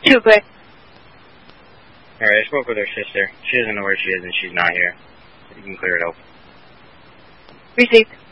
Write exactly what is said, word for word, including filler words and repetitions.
Too quick. Alright, I spoke with her sister. She doesn't know where she is and she's not here. You can clear it out. Received.